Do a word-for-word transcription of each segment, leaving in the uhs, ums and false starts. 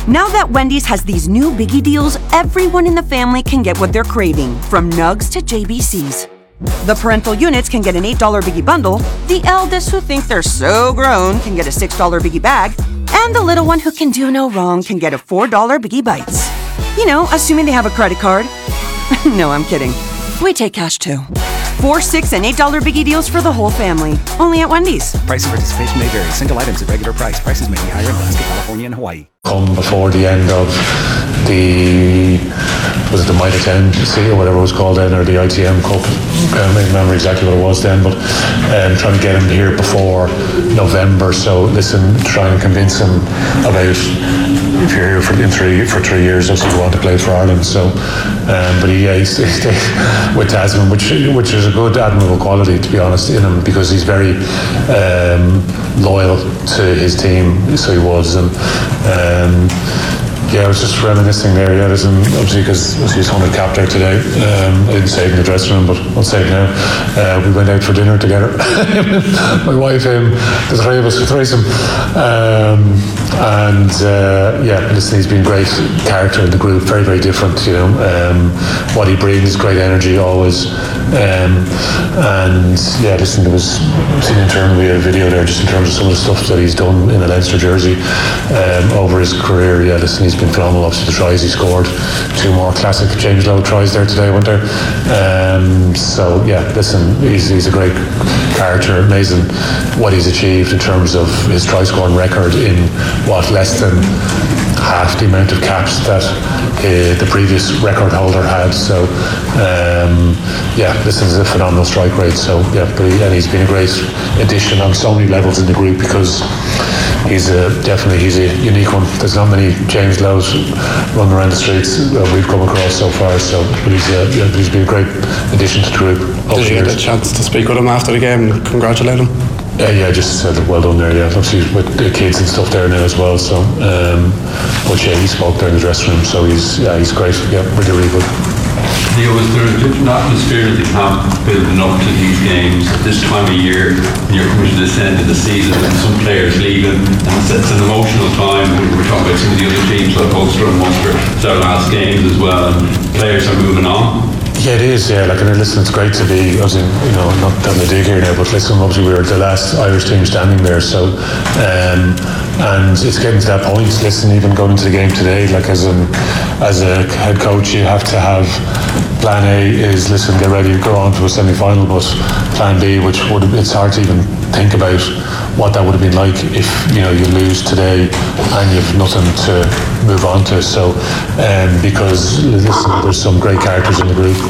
Now that Wendy's has these new biggie deals, everyone in the family can get what they're craving, from nugs to J B Cs. The parental units can get an eight dollars biggie bundle, the eldest who think they're so grown can get a six dollars biggie bag, and the little one who can do no wrong can get a four dollars biggie bites. You know, assuming they have a credit card. No, I'm kidding. We take cash too. Four, six, and eight dollar biggie deals for the whole family. Only at Wendy's. Price and participation may vary. Single items at regular price. Prices may be higher in Alaska, California, and Hawaii. Come before the end of the was it the Mitre ten C or whatever it was called then, or the I T M Cup. I don't remember exactly what it was then, but um, trying to get him here before November. So listen, try and convince him about if you're here for in three for three years, obviously you want to play for Ireland. So, um, but he, yeah, he's, he's with Tasman, which which is a good admirable quality to be honest in him, because he's very um, loyal to his team. So he was, and um, yeah, I was just reminiscing there. Yeah, there's an, obviously because he's on the cap there today. Um, I didn't say it in the dressing room, but I'll say it now. Uh, we went out for dinner together. My wife, him, the three of us, threesome. Um, and uh, yeah, listen, he's been a great character in the group. Very, very different. You know, um, what he brings, great energy always. Um, and yeah, listen, there was seen internally a video there just in terms of some of the stuff that he's done in a Leinster jersey um, over his career. Yeah, listen, he's been phenomenal. Obviously, the tries he scored, two more classic James Lowe tries there today, weren't there? Um, so yeah, listen, he's he's a great character. Amazing what he's achieved in terms of his try scoring record in what less than half the amount of caps that uh, the previous record holder had. So um, yeah, this is a phenomenal strike rate. So yeah, but he, and he's been a great addition on so many levels in the group, because he's a, definitely he's a unique one. There's not many James Lowe's running around the streets that we've come across so far. So but he's, a, yeah, he's been a great addition to the group. Did you get a chance to speak with him after the game and congratulate him? Uh, yeah, just said well done there. Yeah, obviously with the kids and stuff there now as well. So, um, but yeah, he spoke there in the dressing room. So he's yeah, he's great. Yeah, really, really good. Leo, is there an atmosphere at the camp building up to these games at this time of year? You're coming to this end of the season and some players leaving, and it's, it's an emotional time. We're talking about some of the other teams like Ulster and Munster. It's our last games as well, and players are moving on. Yeah, it is. Yeah, like, and listen, it's great to be. I was in, you know, not having a dig here now, but listen, obviously we were the last Irish team standing there. So, um, and it's getting to that point. Listen, even going into the game today, like as an as a head coach, you have to have plan A is listen, get ready to go on to a semi-final, but plan B, which would it's hard to even think about what that would have been like if you know you lose today and you've nothing to move on to. So, um, because listen, there's some great characters in the group.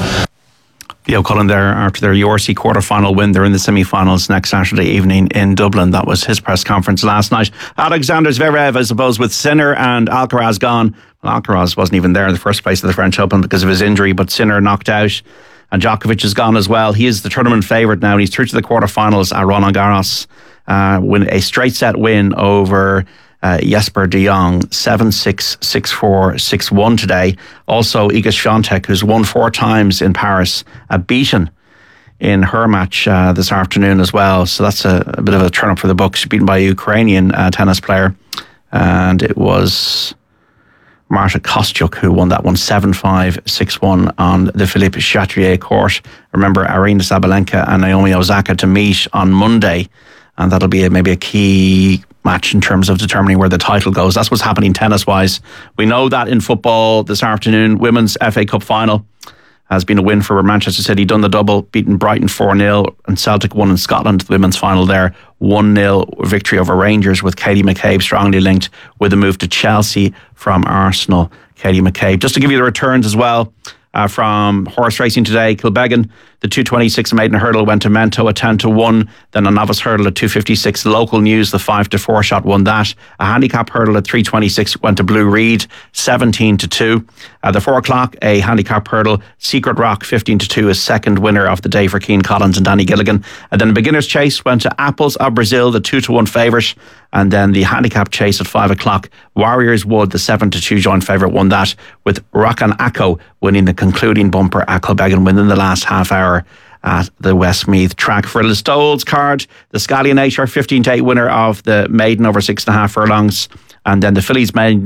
Leo Cullen there after their U R C quarter-final win. They're in the semi-finals next Saturday evening in Dublin. That was his press conference last night. Alexander Zverev, I suppose, with Sinner and Alcaraz gone. Well, Alcaraz wasn't even there in the first place of the French Open because of his injury, but Sinner knocked out. And Djokovic is gone as well. He is the tournament favourite now, and he's through to the quarter-finals at Roland Garros. Uh, win a straight set win over uh, Jesper de Jong, seven six, six four, six one today. Also, Iga Swiatek, who's won four times in Paris, uh, beaten in her match uh, this afternoon as well. So that's a, a bit of a turn up for the books. Beaten by a Ukrainian uh, tennis player, and it was Marta Kostyuk who won that one, seven five, six one on the Philippe Chatrier court. Remember, Aryna Sabalenka and Naomi Osaka to meet on Monday, and that'll be a, maybe a key match in terms of determining where the title goes. That's what's happening tennis-wise. We know that in football this afternoon, Women's F A Cup final has been a win for Manchester City. Done the double, beaten Brighton four nil, and Celtic won in Scotland, the women's final there. one nil victory over Rangers, with Katie McCabe strongly linked with a move to Chelsea from Arsenal. Katie McCabe. Just to give you the returns as well, uh, from horse racing today, Kilbeggan, the two twenty-six maiden hurdle went to Mento, a ten to one. Then a novice hurdle at two fifty-six. Local News, the five to four shot, won that. A handicap hurdle at three twenty-six went to Blue Reed, seventeen to two. At the four o'clock, a handicap hurdle, Secret Rock, fifteen to two, is second winner of the day for Keane Collins and Danny Gilligan. And then a beginner's chase went to Apples of Brazil, the two to one favourite. And then the handicap chase at five o'clock, Warriors Wood, the seven to two joint favourite, won that, with Rakan Akko winning the concluding bumper at Kilbeggan within the last half hour at the Westmeath track. For Listowel's card, the Scallion Nature, fifteen to eight winner of the maiden over six and a half furlongs. And then the Fillies maiden